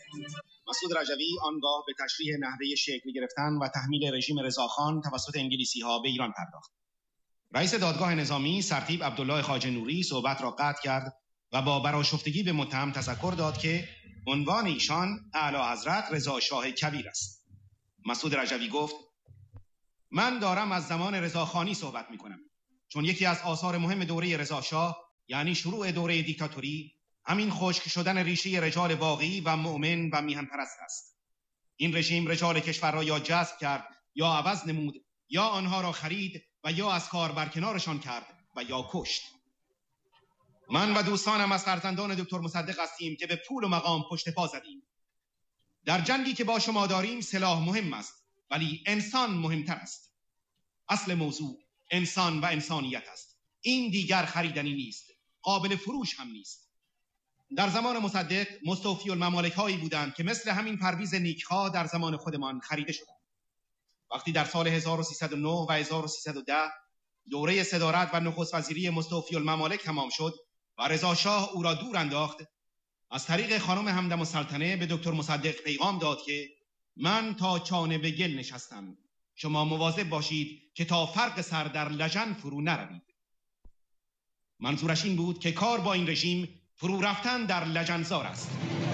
مسعود رجوی آنگاه به تشریح نحوه شکل گرفتن و تحمیل رژیم رضاخان توسط انگلیسی‌ها به ایران پرداخت. رئیس دادگاه نظامی سرتیپ عبدالله خواجه نوری صحبت را قطع کرد و با برآشفتگی به متهم تذکر داد که عنوان ایشان اعلی حضرت رضا شاه کبیر است. مسعود رجوی گفت: من دارم از زمان رضاخانی صحبت می‌کنم، چون یکی از آثار مهم دوره رضا شاه، یعنی شروع دوره دیکتاتوری، همین خشک شدن ریشه رجال واقعی و مؤمن و میهن پرست است. این رژیم رجال کشور را یا جذب کرد یا عوض نمود، یا آنها را خرید و یا از کار برکنارشان کرد و یا کشت. من و دوستانم از فرزندان دکتر مصدق هستیم که به پول و مقام پشت پا زدیم. در جنگی که با شما داریم سلاح مهم است، ولی انسان مهمتر است. اصل موضوع انسان و انسانیت است. این دیگر خریدنی نیست، قابل فروش هم نیست. در زمان مصدق مستوفی الممالک هایی بودند که مثل همین پرویز نیکخواه در زمان خودمان خریده شدند. وقتی در سال 1309 و 1310 دوره صدارت و نخست وزیری مستوفی الممالک تمام شد و رضا شاه او را دور انداخت، از طریق خانم همدم السلطنه به دکتر مصدق پیغام داد که من تا چانه به گل نشستم، شما مواظب باشید که تا فرق سر در لجن فرو نروید. منظورش این بود که کار با این رژیم فرو رفتن در لجنزار است.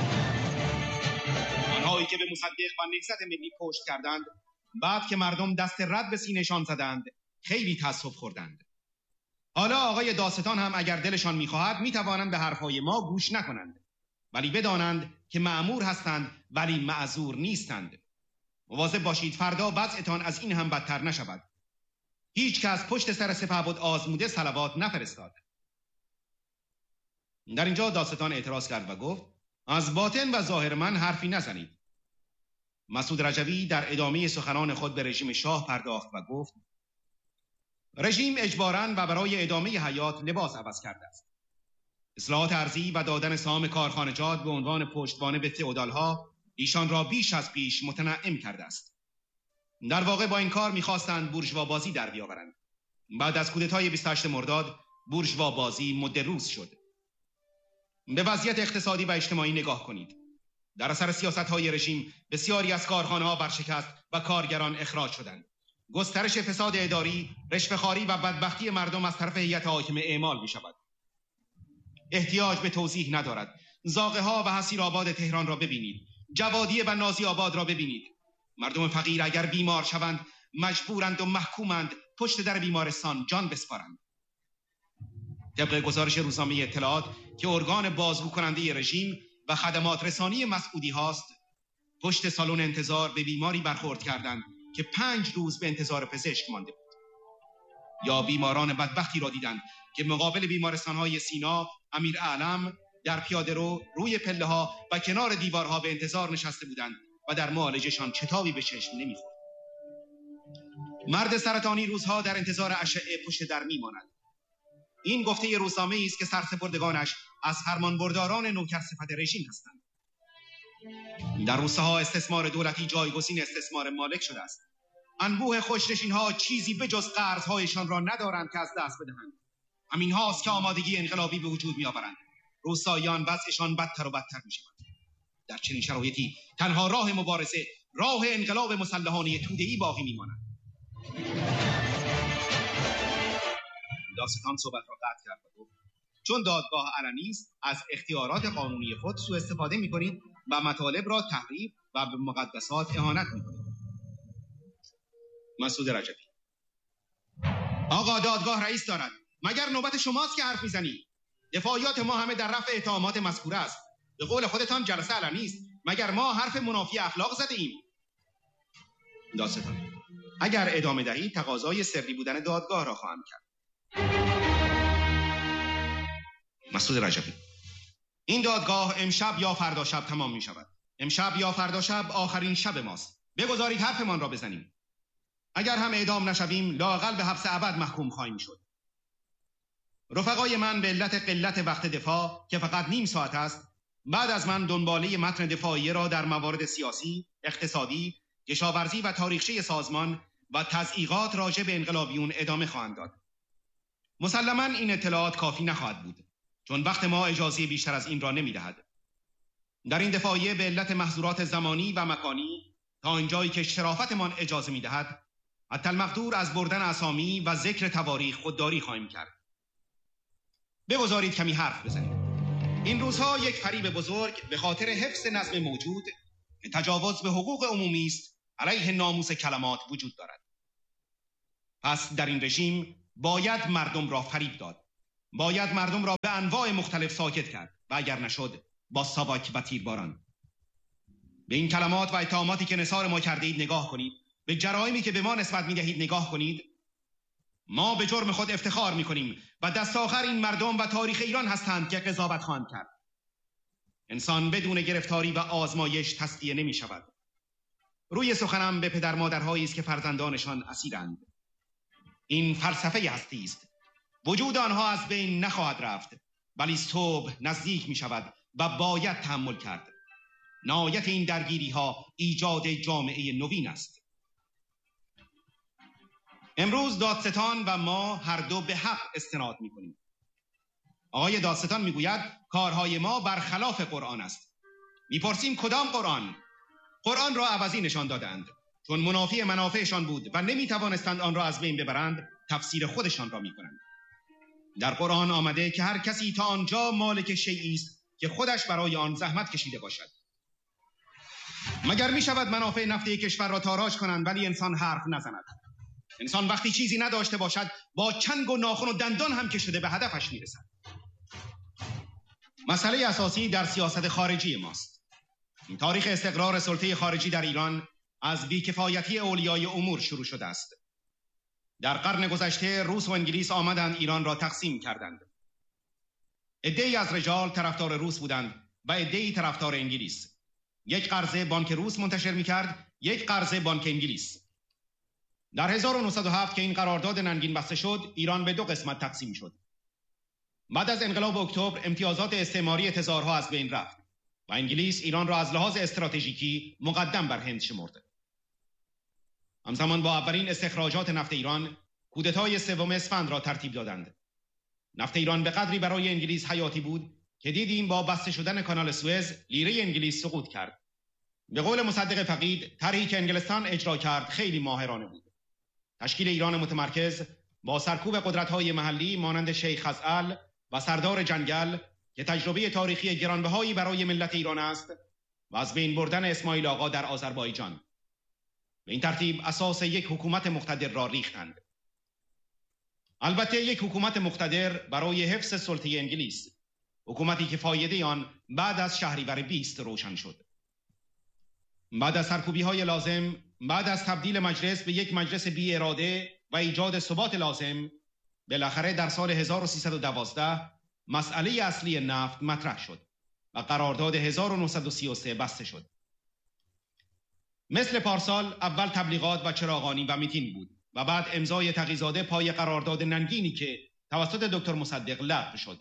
آنهایی که به مصدق و نهضت ملی پشت کردند، بعد که مردم دست رد به سینه‌شان زدند خیلی تأسف خوردند. حالا آقای داستان هم اگر دلشان می‌خواهد می‌توانند به حرفهای ما گوش نکنند، ولی بدانند که مأمور هستند ولی معذور نیستند. مواظب باشید فردا وضعتان از این هم بدتر نشود. هیچ کس پشت سر سپهبد آزموده صلوات نفرستاد. در اینجا داستان اعتراض کرد و گفت: از باطن و ظاهر من حرفی نزنید. مسعود رجوی در ادامه سخنان خود به رژیم شاه پرداخت و گفت: رژیم اجباراً و برای ادامه حیات لباس عوض کرده است. اصلاحات ارضی و دادن سهام کارخانجات به عنوان پشتوانه به فئودالها ایشان را بیش از پیش متنعم کرده است. در واقع با این کار می‌خواستند بورژوابازی در بیاورند. بعد از کودتای 28 مرداد بورژوابازی مد روز شد. به وضعیت اقتصادی و اجتماعی نگاه کنید. در اثر سیاست‌های رژیم بسیاری از کارخانه‌ها برشکست و کارگران اخراج شدند. گسترش فساد اداری، رشوه‌خواری و بدبختی مردم از طرف هیئت حاکمه اعمال می‌شود. احتیاج به توضیح ندارد. زاغه‌ها و حصیرآباد تهران را ببینید. جوادیه و نازی آباد را ببینید. مردم فقیر اگر بیمار شوند مجبورند و محکومند پشت در بیمارستان جان بسپارند. طبق گزارش روزنامه اطلاعات که ارگان بازگو کننده رژیم و خدمات رسانی مسعودی هاست، پشت سالن انتظار به بیماری برخورد کردند که 5 روز به انتظار پزشک مانده بود. یا بیماران بدبختی را دیدند که مقابل بیمارستان‌های سینا، امیر اعلم در پیاده رو روی پله ها و کنار دیوارها به انتظار نشسته بودند و در معالجهشان چتابی به چشم نمیخورد. مرد سرطانی روزها در انتظار اشعه پشت در میماند. این گفته روزنامه است که سرسپردگانش از فرمانبرداران نوکرصفت رژیم هستند. در روستاها استثمار دولتی جایگزین استثمار مالک شده است. انبوه خوشنشین‌ها چیزی به جز قرض‌هایشان را ندارند که از دست بدهند. همین هاست که آمادگی انقلابی به وجود می‌آورند. روستاییان وضعشان بدتر و بدتر می‌شود. در چنین شرایطی تنها راه مبارزه، راه انقلاب مسلحانه توده‌ای باقی می‌ماند. داستان صحبت را قطع کرد و گفت: چون دادگاه علنی است، از اختیارات قانونی خود سوء استفاده می‌کنید و مطالب را تحریف و به مقدسات اهانت می‌کنید. مسعود رجوی: آقا دادگاه رئیس دارد. مگر نوبت شماست که حرف می‌زنید؟ دفاعیات ما همه در رفع اتهامات مذکوره است. به قول خودتان جلسه علنی است. مگر ما حرف منافی اخلاق زدیم؟ داستان: اگر ادامه دهید تقاضای سری بودن دادگاه را خواهم کرد. مسعود رجوی: این دادگاه امشب یا فردا شب تمام می شود. امشب یا فردا شب آخرین شب ماست. بگذارید حرفمان را بزنیم. اگر هم اعدام نشویم لااقل به حبس ابد محکوم خواهیم شد. رفقای من به علت قلت وقت دفاع که فقط نیم ساعت است، بعد از من دنباله متن دفاعیه را در موارد سیاسی، اقتصادی، کشاورزی و تاریخچه سازمان و تضییقات راجع به انقلابیون ادامه خواهند داد. مسلماً این اطلاعات کافی نخواهد بود، چون وقت ما اجازه بیشتر از این را نمی‌دهد. در این دفاعیه به علت محظورات زمانی و مکانی تا اینجایی که شرافتمان اجازه می‌دهد حتی المقدور از بردن اسامی و ذکر تواریخ خودداری خواهیم کرد. بگذارید کمی حرف بزنیم. این روزها یک فریب بزرگ به خاطر حفظ نظم موجود که تجاوز به حقوق عمومی است علیه ناموس کلمات وجود دارد. پس در این رژیم باید مردم را فریب داد. باید مردم را به انواع مختلف ساکت کرد و اگر نشد با ساواک و تیرباران. به این کلمات و اتهاماتی که نثار ما کردید نگاه کنید. به جرایمی که به ما نسبت می‌دهید نگاه کنید. ما به جرم خود افتخار می‌کنیم و دست آخر این مردم و تاریخ ایران هستند که قضاوت خواهند کرد. انسان بدون گرفتاری و آزمایش تسلیه نمی‌شود. روی سخنم به پدر مادرهایی است که فرزندانشان اسیرند. این فلسفه هستی است. وجود آنها از بین نخواهد رفت، ولی صبح نزدیک می‌شود و باید تحمل کرد. نهایت این درگیری‌ها ایجاد جامعه نوین است. امروز دادستان و ما هر دو به حق استناد می‌کنیم. آقای دادستان می‌گوید کارهای ما برخلاف قرآن است. می‌پرسیم کدام قرآن؟ قرآن را عوضی نشان دادند. چون منافی منافعشان بود و نمی‌توانستند آن را از بین ببرند، تفسیر خودشان را می‌کنند. در قرآن آمده که هر کسی تا آنجا مالک شیئی است که خودش برای آن زحمت کشیده باشد. مگر می‌شود منافع نفتی کشور را تاراج کنند ولی انسان حرف نزند؟ انسان وقتی چیزی نداشته باشد با چنگ و ناخن و دندان هم که شده به هدفش میرسد. مسئله اساسی در سیاست خارجی ماست. این تاریخ استقرار سلطه خارجی در ایران از بیکفایتی اولیای امور شروع شده است. در قرن گذشته روس و انگلیس آمدند ایران را تقسیم کردند. عده‌ای از رجال طرفدار روس بودند و عده‌ای طرفدار انگلیس. یک قرضه بانک روس منتشر می‌کرد، یک قرضه بانک انگلیس. در 1907 که این قرارداد ننگین بسته شد، ایران به دو قسمت تقسیم شد. بعد از انقلاب اکتبر امتیازات استعماری تزارها از بین رفت و انگلیس ایران را از لحاظ استراتژیکی مقدم بر هند شمرد. همزمان با اولین استخراجات نفت ایران، کودتای 3 اسفند را ترتیب دادند. نفت ایران به قدری برای انگلیس حیاتی بود که دیدیم با بسته شدن کانال سوئز لیره انگلیس سقوط کرد. به قول مصدق فقید، طرحی که انگلستان اجرا کرد خیلی ماهرانه بود. تشکیل ایران متمرکز با سرکوب قدرت‌های محلی مانند شیخ خزعل و سردار جنگل که تجربه تاریخی گرانبهایی برای ملت ایران است و از بین بردن اسماعیل آقا در آذربایجان. به این ترتیب اساس یک حکومت مقتدر را ریختند. البته یک حکومت مقتدر برای حفظ سلطه انگلیس، حکومتی که فایده آن بعد از شهریور 20 روشن شد. بعد از سرکوبی‌های لازم، بعد از تبدیل مجلس به یک مجلس بی اراده و ایجاد ثبات لازم، بالاخره در سال 1312 مسئله اصلی نفت مطرح شد و قرارداد 1933 بسته شد. مثل پارسال اول تبلیغات و چراغانی و میتینگ بود و بعد امضای تقی‌زاده پای قرارداد ننگینی که توسط دکتر مصدق لغو شد.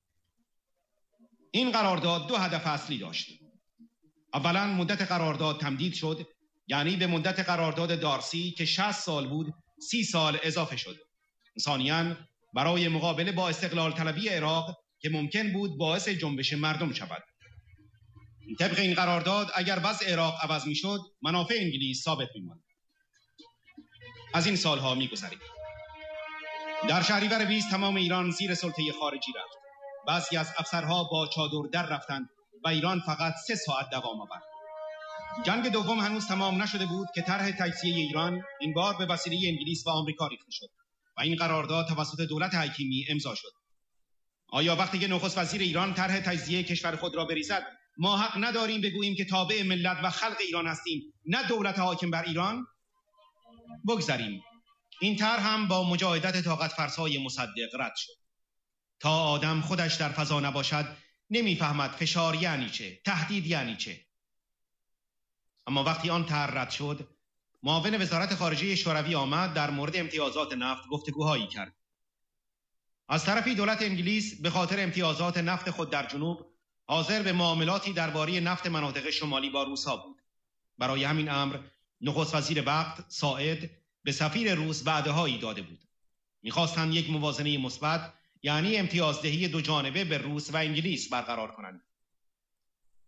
این قرارداد 2 هدف اصلی داشت. اولا مدت قرارداد تمدید شد، یعنی به مدت قرارداد دارسی که 60 سال بود 30 سال اضافه شد. ثانیاً برای مقابله با استقلال طلبی عراق که ممکن بود باعث جنبش مردم شود. طبق این قرارداد اگر وضع عراق عوض می شد منافع انگلیس ثابت می ماند. از این سالها می گذرید. در شهریور 20 تمام ایران زیر سلطه خارجی رفت. بعضی از افسرها با چادر در رفتند و ایران فقط 3 ساعت دوام آورد. جنگ دوم هنوز تمام نشده بود که طرح تجزیه ایران این بار به وسیله انگلیس و آمریکا ریخته شد و این قرارداد توسط دولت حکیمی امضا شد. آیا وقتی که نخست وزیر ایران طرح تجزیه کشور خود را بریزد ما حق نداریم بگوییم که تابع ملت و خلق ایران هستیم، نه دولت حاکم بر ایران؟ بگذاریم. این طرح هم با مجاهدت طاقت فرسای مصدق رد شد. تا آدم خودش در فضا نباشد نمیفهمد فشار یعنی چه، تهدید یعنی چه. اما وقتی آن طرح رد شد، معاون وزارت خارجه شوروی آمد در مورد امتیازات نفت گفتگوهایی کرد. از طرفی دولت انگلیس به خاطر امتیازات نفت خود در جنوب حاضر به معاملاتی درباره نفت مناطق شمالی با روس‌ها بود. برای همین امر نخست وزیر وقت ساعد به سفیر روس وعده‌هایی داده بود. می‌خواستند یک موازنه مثبت، یعنی امتیازدهی 2 جانبه به روس و انگلیس برقرار کنند.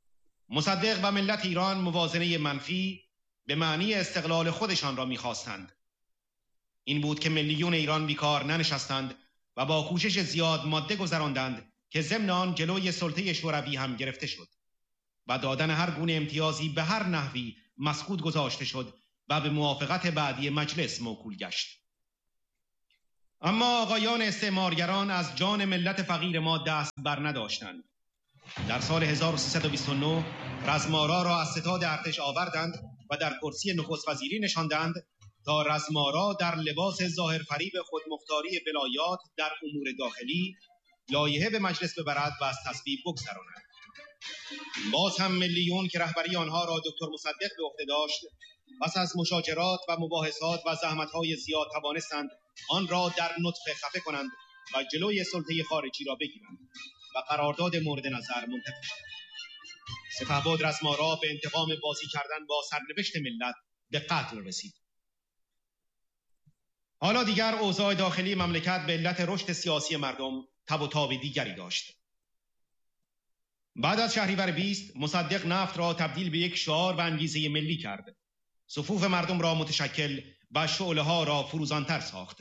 مصدق و ملت ایران موازنه منفی به معنی استقلال خودشان را می‌خواستند. این بود که ملیون ایران بیکار ننشستند و با کوشش زیاد ماده گذراندند که ضمن آن جلوی سلطه شوروی هم گرفته شد و دادن هر گونه امتیازی به هر نحوی مسکوت گذاشته شد و به موافقت بعدی مجلس موکول گشت. اما آقایان استعمارگران از جان ملت فقیر ما دست بر نداشتند. در سال 1329 رزمارا را از ستاد ارتش آوردند و در کرسی نخست وزیری نشاندند تا رزمارا در لباس ظاهر فریب خودمختاری ولایات در امور داخلی لایحه به مجلس ببرد و از تصویب بگذراند. باز هم ملیون که رهبری آنها را دکتر مصدق به عهده داشت، پس از مشاجرات و مباحثات و زحمت‌های زیاد توانستند آن را در نطفه خفه کنند و جلوی سلطه خارجی را بگیرند و قرارداد مورد نظر منتفی شد. سپهبد رزمارا به انتقام بازی کردن با سرنوشت ملت به قتل رسید. حالا دیگر اوضاع داخلی مملکت به علت رشد سیاسی مردم تب و تاب دیگری داشت. بعد از شهریور 20 مصدق نفت را تبدیل به یک شعار و انگیزه ملی کرد. صفوف مردم را متشکل و شعله‌ها را فروزانتر ساخت.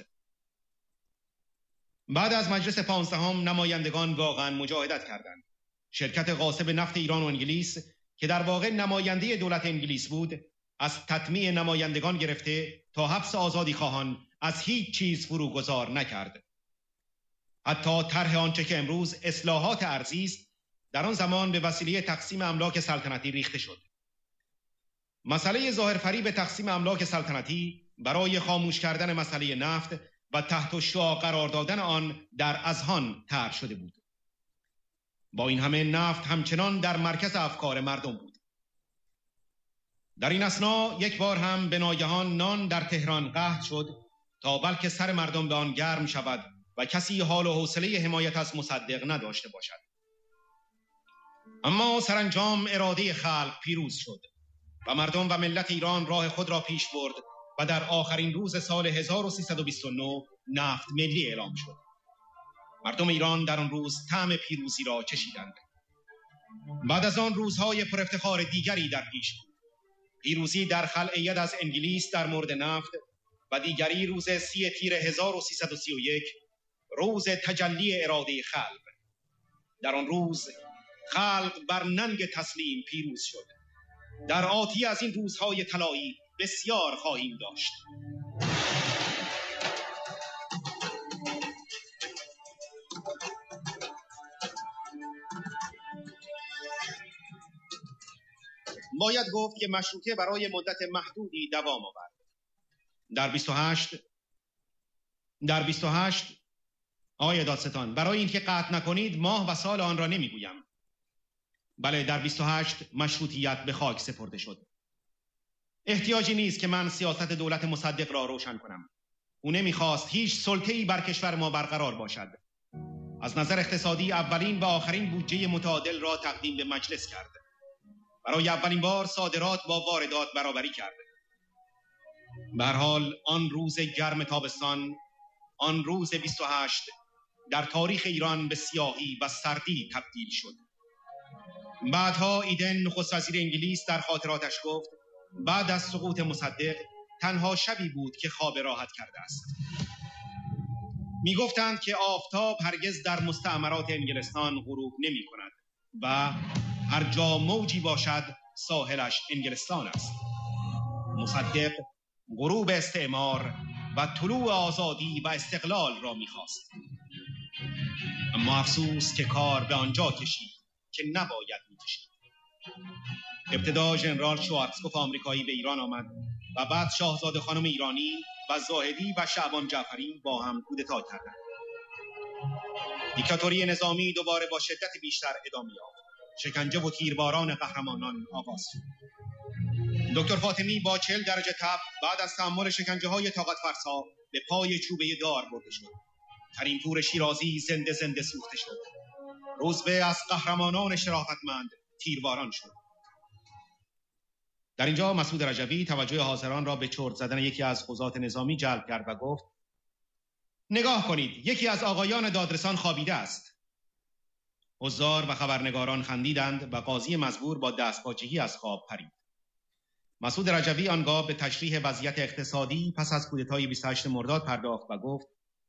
بعد از مجلس 15 نمایندگان واقعا مجاهدت کردند. شرکت غاصب نفت ایران و انگلیس که در واقع نماینده دولت انگلیس بود، از تطمیع نمایندگان گرفته تا حبس آزادی خواهان از هیچ چیز فروگذار نکرد. حتی طرح آنچه که امروز اصلاحات ارضی است، در آن زمان به وسیله تقسیم املاک سلطنتی ریخته شد. مسئله ظاهر فریب تقسیم املاک سلطنتی برای خاموش کردن مسئله نفت و تحت الشعاع قرار دادن آن در اذهان طرح شده بود. با این همه نفت همچنان در مرکز افکار مردم بود. در این اثنا یک بار هم به ناگهان نان در تهران قحط شد تا بلکه سر مردم به آن گرم شود و کسی حال و حوصله حمایت از مصدق نداشته باشد. اما سرانجام اراده خلق پیروز شد و مردم و ملت ایران راه خود را پیش برد و در آخرین روز سال 1329 نفت ملی اعلام شد. مردم ایران در آن روز طعم پیروزی را چشیدند. بعد از آن روزهای پر افتخار دیگری در پیش بود. پیروزی در خلع ید از انگلیس در مورد نفت و دیگری روز 30 تیر 1331 روز تجلی اراده خلق. در آن روز خلق بر ننگ تسلیم پیروز شد. در آتی از این روزهای طلایی بسیار خواهیم داشت. باید گفت که مشروطه برای مدت محدودی دوام آورد. در 28 آقای دادستان، برای اینکه قطع نکنید ماه و سال آن را نمیگویم. بله، در 28 مشروطیت به خاک سپرده شد. احتیاجی نیست که من سیاست دولت مصدق را روشن کنم. او نمیخواست هیچ سلطه‌ای بر کشور ما برقرار باشد. از نظر اقتصادی اولین و آخرین بودجه متعادل را تقدیم به مجلس کرد. برای اولین بار صادرات با واردات برابری کرد. به هر حال آن روز گرم تابستان، آن روز 28 در تاریخ ایران به سیاهی و سردی تبدیل شد. بعدها ایدن نخست وزیر انگلیس در خاطراتش گفت بعد از سقوط مصدق تنها شبی بود که خواب راحت کرده است. می گفتند که آفتاب هرگز در مستعمرات انگلستان غروب نمی کند و هر جا موجی باشد ساحلش انگلستان است. مصدق غروب استعمار و طلوع آزادی و استقلال را می خواست. اما افسوس که کار به آنجا کشید که نباید می کشید. ابتدا ژنرال شوارتزکوف آمریکایی به ایران آمد و بعد شاهزاده خانم ایرانی و زاهدی و شعبان جعفری با هم کودتا کردند. دیکتاتوری نظامی دوباره با شدت بیشتر ادامه یافت. شکنجه و تیرباران قهرمانان آغاز شد. دکتر فاطمی با 40 درجه تب بعد از تحمل شکنجه‌های طاقت فرسا به پای چوبه دار برده شد. کریمپور شیرازی زنده زنده سوخته شد. روزبه از قهرمانان شرافتمند تیرباران شد. در اینجا مسعود رجوی توجه حاضران را به چرت زدن یکی از قضات نظامی جلب کرد و گفت نگاه کنید، یکی از آقایان دادرسان خوابیده است. حضار و خبرنگاران خندیدند و قاضی مزبور با دستپاچگی از خواب پرید. مسعود رجوی آنگاه به تشریح وضعیت اقتصادی پس از کودتای 28 مرداد پرداخت و گفت: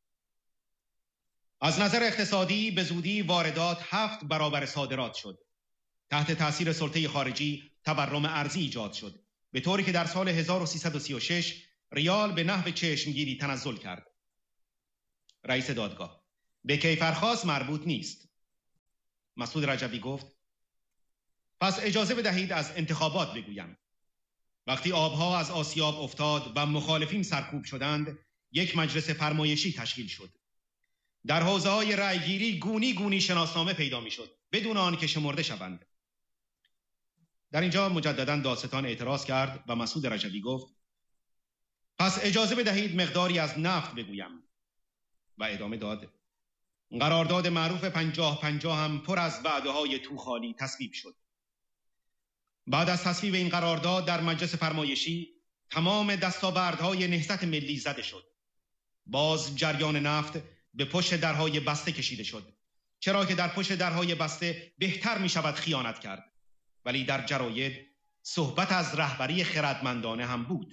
از نظر اقتصادی به زودی واردات 7 برابر صادرات شد. تحت تاثیر سلطه خارجی تورم ارزی ایجاد شد، به طوری که در سال 1336 ریال به نحو چشمگیری تنزل کرد. رئیس دادگاه: به کیفرخواست مربوط نیست. مسعود رجوی گفت: پس اجازه بدهید از انتخابات بگویم. وقتی آبها از آسیاب افتاد و مخالفین سرکوب شدند، یک مجلس فرمایشی تشکیل شد. در حوزه‌های رأیگیری گونی گونی شناسنامه پیدا می‌شد بدون آنکه شمرده شوند. در اینجا مجدداً دادستان اعتراض کرد و مسعود رجوی گفت: پس اجازه بدهید مقداری از نفت بگویم. و ادامه داد: قرارداد معروف 50-50 هم پر از وعده‌های توخالی تصویب شد. بعد از تصویب این قرارداد در مجلس فرمایشی تمام دستاوردهای نهضت ملی زده شد. باز جریان نفت به پشت درهای بسته کشیده شد، چرا که در پشت درهای بسته بهتر می شود خیانت کرد. ولی در جراید صحبت از رهبری خردمندانه هم بود.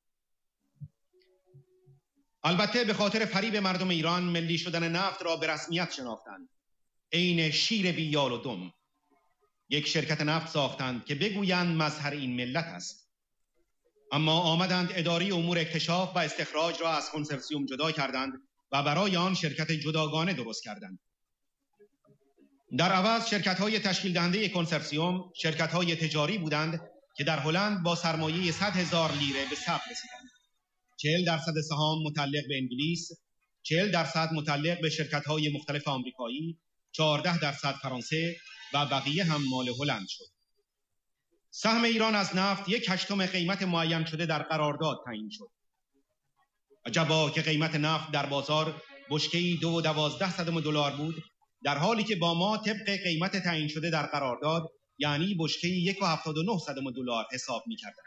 البته به خاطر فریب مردم ایران ملی شدن نفت را به رسمیت شناختند. عین شیر بی یال و دم. یک شرکت نفت ساختند که بگویند مظهر این ملت است. اما آمدند اداره امور اکتشاف و استخراج را از کنسرسیوم جدا کردند و برای آن شرکت جداگانه درست کردند. در عوض شرکت‌های تشکیل دهنده کنسرسیوم شرکت‌های تجاری بودند که در هلند با سرمایه 100,000 لیره به ثبت رسیدند. 40% سهام متعلق به انگلیس، 40% متعلق به شرکت‌های مختلف آمریکایی، 14% فرانسه و بقیه هم مال هلند شد. سهم ایران از نفت 1/8 قیمت معین شده در قرارداد تعیین شد. عجبا که قیمت نفت در بازار بشکه‌ای $2.12 بود، در حالی که با ما طبق قیمت تعیین شده در قرارداد یعنی بشکه‌ای $1.79 حساب می‌کردند.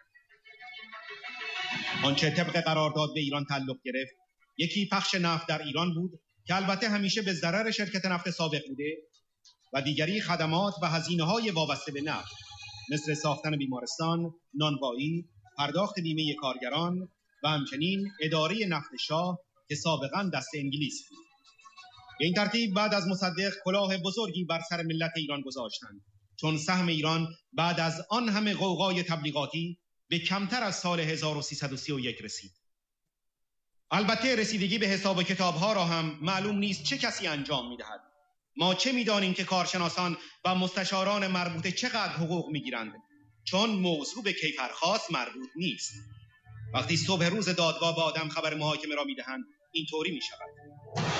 آنچه طبق قرارداد به ایران تعلق گرفت، یکی پخش نفت در ایران بود که البته همیشه به ضرر شرکت نفت سابق بوده، و دیگری خدمات و هزینه‌های وابسته به نفت مثل ساختن بیمارستان، نانوایی، پرداخت بیمه کارگران و همچنین اداره نفت شاه که سابقاً دست انگلیس بود. به این ترتیب بعد از مصدق کلاه بزرگی بر سر ملت ایران گذاشتند، چون سهم ایران بعد از آن همه غوغای تبلیغاتی به کمتر از سال 1331 رسید. البته رسیدگی به حساب و کتاب‌ها را هم معلوم نیست چه کسی انجام می‌دهد. ما چه می‌دانیم که کارشناسان و مستشاران مربوطه چقدر حقوق می‌گیرند، چون موضوع به کیفرخواست مربوط نیست. وقتی صبح روز دادگاه به آدم خبر محاکمه را می‌دهند اینطوری می‌شود.